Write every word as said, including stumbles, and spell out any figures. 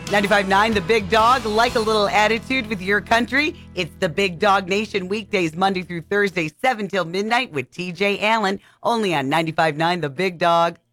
ninety-five point nine The Big Dog, like a little attitude with your country. It's the Big Dog Nation weekdays, Monday through Thursday, seven till midnight with T J Allen, only on ninety-five point nine The Big Dog.